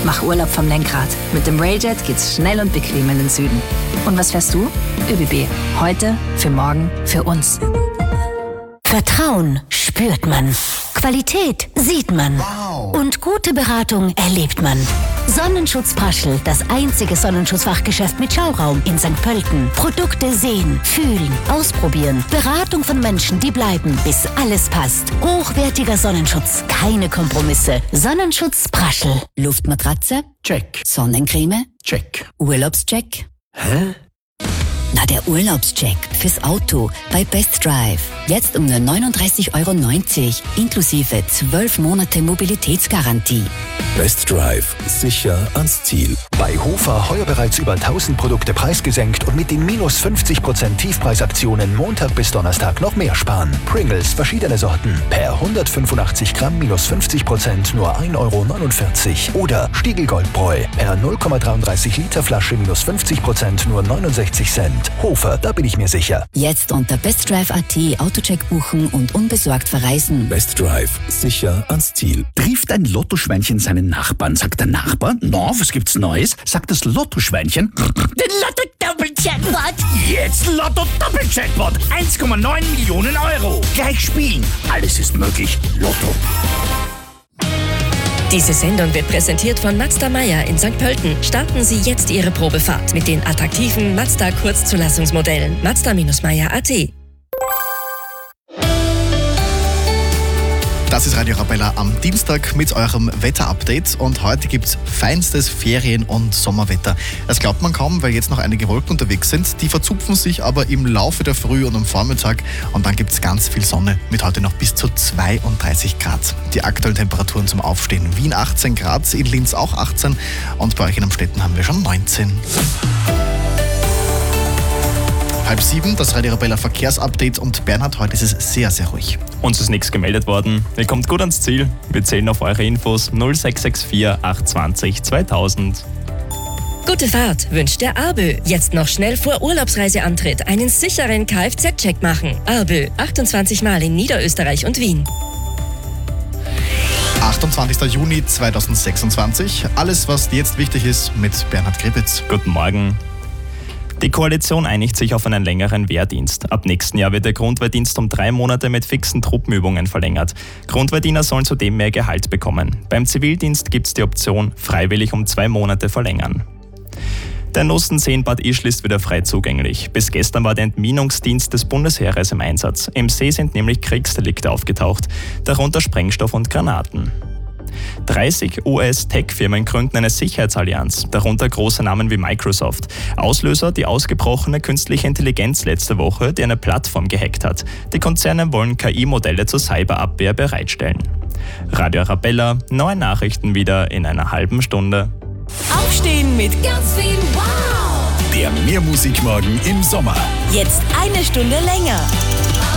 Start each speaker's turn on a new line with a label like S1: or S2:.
S1: Mach Urlaub vom Lenkrad. Mit dem Railjet geht's schnell und bequem in den Süden. Und was fährst du? ÖBB. Heute, für morgen, für uns.
S2: Vertrauen spürt man. Qualität sieht man.
S3: Wow.
S2: Und gute Beratung erlebt man. Sonnenschutz Praschl, das einzige Sonnenschutzfachgeschäft mit Schauraum in St. Pölten. Produkte sehen, fühlen, ausprobieren. Beratung von Menschen, die bleiben, bis alles passt. Hochwertiger Sonnenschutz, keine Kompromisse. Sonnenschutz Praschl. Luftmatratze?
S3: Check.
S2: Sonnencreme?
S3: Check.
S2: Urlaubscheck?
S3: Hä?
S2: Na, der Urlaubscheck fürs Auto bei Best Drive. Jetzt um nur 39,90 € inklusive 12 Monate Mobilitätsgarantie.
S4: Best Drive. Sicher ans Ziel.
S5: Bei Hofer heuer bereits über 1000 Produkte preisgesenkt und mit den minus 50% Tiefpreisaktionen Montag bis Donnerstag noch mehr sparen. Pringles, verschiedene Sorten. Per 185 Gramm minus 50% nur 1,49 € Oder Stiegl Goldbräu. Per 0,33 Liter Flasche minus 50% nur 69 Cent. Hofer, da bin ich mir sicher.
S2: Jetzt unter bestdrive.at Autocheck buchen und unbesorgt verreisen.
S4: Best Drive. Sicher ans Ziel.
S3: Trifft ein Lottoschweinchen seinen Nachbarn, sagt der Nachbar, na, was gibt's Neues? Sagt das Lottoschweinchen, den Lotto-Doppel-Jackpot. Jetzt Lotto-Doppel-Jackpot. 1,9 Millionen €. Gleich spielen. Alles ist möglich. Lotto.
S6: Diese Sendung wird präsentiert von Mazda Meier in St. Pölten. Starten Sie jetzt Ihre Probefahrt mit den attraktiven Mazda Kurzzulassungsmodellen. Mazda-Meier.at.
S7: Das ist Radio Arabella am Dienstag mit eurem Wetterupdate und heute gibt's feinstes Ferien- und Sommerwetter. Das glaubt man kaum, weil jetzt noch einige Wolken unterwegs sind. Die verzupfen sich aber im Laufe der Früh und am Vormittag und dann gibt's ganz viel Sonne mit heute noch bis zu 32 Grad. Die aktuellen Temperaturen zum Aufstehen: Wien 18 Grad, in Linz auch 18 und bei euch in Amstetten haben wir schon 19. 6:30, das Radio Arabella Verkehrsupdate und Bernhard, heute ist es sehr, sehr ruhig.
S8: Uns ist nichts gemeldet worden. Ihr kommt gut ans Ziel. Wir zählen auf eure Infos 0664 820 2000.
S6: Gute Fahrt wünscht der ARBÖ. Jetzt noch schnell vor Urlaubsreiseantritt einen sicheren Kfz-Check machen. ARBÖ, 28 Mal in Niederösterreich und Wien.
S7: 28. Juni 2026. Alles, was jetzt wichtig ist, mit Bernhard Gribitz.
S8: Guten Morgen. Die Koalition einigt sich auf einen längeren Wehrdienst. Ab nächsten Jahr wird der Grundwehrdienst um 3 Monate mit fixen Truppenübungen verlängert. Grundwehrdiener sollen zudem mehr Gehalt bekommen. Beim Zivildienst gibt es die Option, freiwillig um 2 Monate verlängern. Der Nussensee in Bad Ischl ist wieder frei zugänglich. Bis gestern war der Entminungsdienst des Bundesheeres im Einsatz. Im See sind nämlich Kriegsdelikte aufgetaucht, darunter Sprengstoff und Granaten. 30 US-Tech-Firmen gründen eine Sicherheitsallianz, darunter große Namen wie Microsoft. Auslöser die ausgebrochene künstliche Intelligenz letzte Woche, die eine Plattform gehackt hat. Die Konzerne wollen KI-Modelle zur Cyberabwehr bereitstellen. Radio Arabella, neue Nachrichten wieder in einer halben Stunde.
S2: Aufstehen mit ganz viel Wow!
S4: Der Mehrmusikmorgen im Sommer.
S2: Jetzt eine Stunde länger.